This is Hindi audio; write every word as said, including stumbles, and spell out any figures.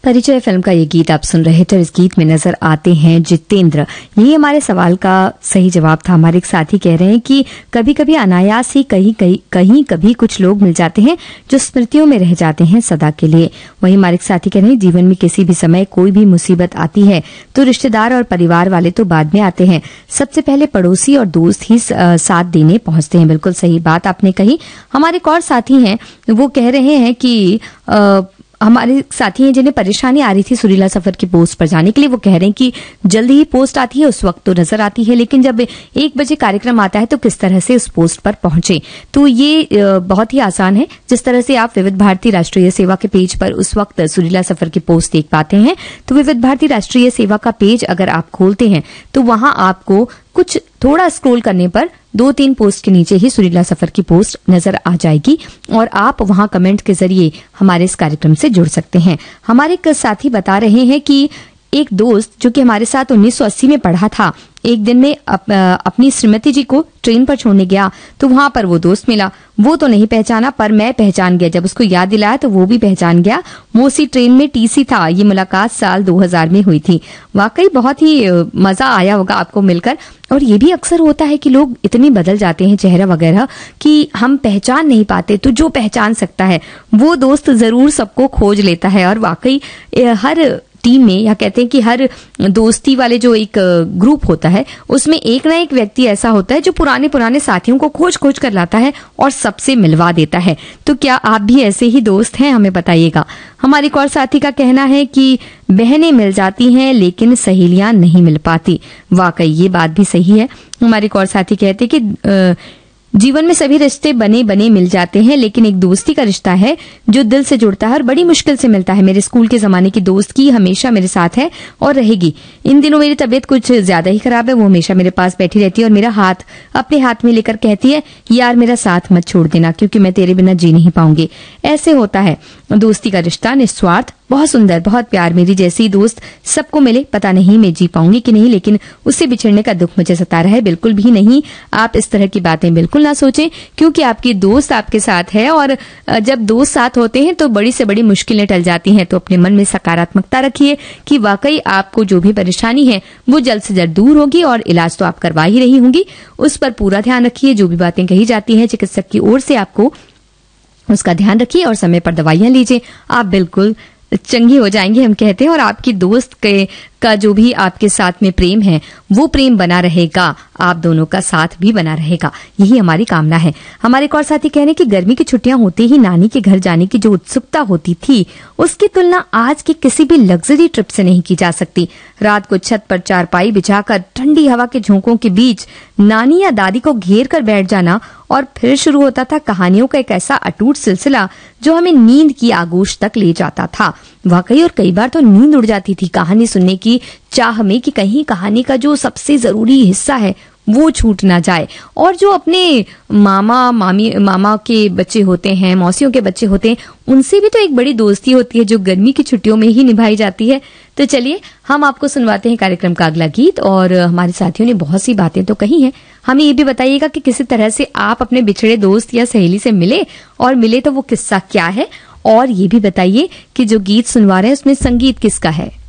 परिचय फिल्म का ये गीत आप सुन रहे थे। इस गीत में नजर आते हैं जितेंद्र। यही हमारे सवाल का सही जवाब था। हमारे एक साथी कह रहे हैं कि कभी कभी अनायास ही कहीं कहीं कहीं कभी कुछ लोग मिल जाते हैं जो स्मृतियों में रह जाते हैं सदा के लिए। वहीं हमारे एक साथी कह रहे हैं जीवन में किसी भी समय कोई भी मुसीबत आती है तो रिश्तेदार और परिवार वाले तो बाद में आते हैं, सबसे पहले पड़ोसी और दोस्त ही साथ देने पहुंचते हैं। बिल्कुल सही बात आपने कही। हमारे एक और साथी हैं, वो कह रहे हैं कि आ, हमारे साथी हैं जिन्हें परेशानी आ रही थी सुरीला सफर की पोस्ट पर जाने के लिए। वो कह रहे हैं कि जल्दी ही पोस्ट आती है, उस वक्त तो नजर आती है, लेकिन जब एक बजे कार्यक्रम आता है तो किस तरह से उस पोस्ट पर पहुंचे। तो ये बहुत ही आसान है। जिस तरह से आप विविध भारती राष्ट्रीय सेवा के पेज पर उस वक्त सुरीला सफर की पोस्ट देख पाते हैं, तो विविध भारती राष्ट्रीय सेवा का पेज अगर आप खोलते हैं तो वहां आपको कुछ थोड़ा स्क्रॉल करने पर दो तीन पोस्ट के नीचे ही सुरीला सफर की पोस्ट नजर आ जाएगी और आप वहां कमेंट के जरिए हमारे इस कार्यक्रम से जुड़ सकते हैं। हमारे एक साथी बता रहे हैं कि एक दोस्त जो कि हमारे साथ उन्नीस सौ अस्सी में पढ़ा था, एक दिन में अप, अपनी श्रीमती जी को ट्रेन पर छोड़ने गया तो वहां पर वो दोस्त मिला। वो तो नहीं पहचाना पर मैं पहचान गया। जब उसको याद दिलाया तो वो भी पहचान गया। वो उसी ट्रेन में टीसी था। ये मुलाकात साल दो हज़ार में हुई थी। वाकई बहुत ही मजा आया होगा आपको मिलकर। और ये भी अक्सर होता है कि लोग इतने बदल जाते हैं चेहरा वगैरह कि हम पहचान नहीं पाते। तो जो पहचान सकता है वो दोस्त जरूर सबको खोज लेता है। और वाकई हर टीम में या कहते हैं कि हर दोस्ती वाले जो एक ग्रुप होता है उसमें एक ना एक व्यक्ति ऐसा होता है जो पुराने पुराने साथियों को खोज खोज कर लाता है और सबसे मिलवा देता है। तो क्या आप भी ऐसे ही दोस्त हैं? हमें बताइएगा। हमारी एक और साथी का कहना है कि बहनें मिल जाती हैं लेकिन सहेलियां नहीं मिल पाती। वाकई ये बात भी सही है। हमारे एक और साथी कहते हैं कि जीवन में सभी रिश्ते बने बने मिल जाते हैं लेकिन एक दोस्ती का रिश्ता है जो दिल से जुड़ता है और बड़ी मुश्किल से मिलता है। मेरे स्कूल के जमाने की दोस्त की हमेशा मेरे साथ है और रहेगी। इन दिनों मेरी तबीयत कुछ ज्यादा ही खराब है। वो हमेशा मेरे पास बैठी रहती है और मेरा हाथ अपने हाथ में लेकर कहती है यार मेरा साथ मत छोड़ देना क्योंकि मैं तेरे बिना जी नहीं पाऊंगी। ऐसे होता है दोस्ती का रिश्ता, निस्वार्थ, बहुत सुंदर, बहुत प्यार। मेरी जैसी दोस्त सबको मिले, पता नहीं मैं जी पाऊंगी कि नहीं, लेकिन उससे बिछड़ने का दुख मुझे सता रहा है। बिल्कुल भी नहीं, आप इस तरह की बातें बिल्कुल ना सोचें क्योंकि आपकी दोस्त आपके साथ है और जब दोस्त साथ होते हैं तो बड़ी से बड़ी मुश्किलें टल जाती हैं। तो अपने मन में सकारात्मकता रखिए कि वाकई आपको जो भी परेशानी है वो जल्द से जल्द दूर होगी और इलाज तो आप करवा ही रही होंगी। उस पर पूरा ध्यान रखिए। जो भी बातें कही जाती हैं चिकित्सक की ओर से आपको उसका ध्यान रखिए और समय पर दवाइयां लीजिए। आप बिल्कुल चंगी हो जाएंगे हम कहते हैं। और आपकी दोस्त के का जो भी आपके साथ में प्रेम है वो प्रेम बना रहेगा, आप दोनों का साथ भी बना रहेगा, यही हमारी कामना है। हमारे एक और साथी कह रहे हैं कि गर्मी की छुट्टियां होते ही नानी के घर जाने की जो उत्सुकता होती थी उसकी तुलना आज की किसी भी लग्जरी ट्रिप से नहीं की जा सकती। रात को छत पर चारपाई बिछाकर ठंडी हवा के झोंकों के बीच नानी या दादी को घेर कर बैठ जाना और फिर शुरू होता था कहानियों का एक ऐसा अटूट सिलसिला जो हमें नींद की आगोश तक ले जाता था। वाकई और कई बार तो नींद उड़ जाती थी कहानी सुनने की चाह में कि कहीं कहानी का जो सबसे जरूरी हिस्सा है वो छूट ना जाए। और जो अपने मामा मामी मामा के बच्चे होते हैं, मौसियों के बच्चे होते हैं, उनसे भी तो एक बड़ी दोस्ती होती है जो गर्मी की छुट्टियों में ही निभाई जाती है। तो चलिए हम आपको सुनवाते हैं कार्यक्रम का अगला गीत। और हमारे साथियों ने बहुत सी बातें तो कही हैं। हमें ये भी बताइएगा कि किसी तरह से आप अपने बिछड़े दोस्त या सहेली से मिले और मिले तो वो किस्सा क्या है। और ये भी बताइए कि जो गीत सुनवा रहे हैं उसमें संगीत किसका है।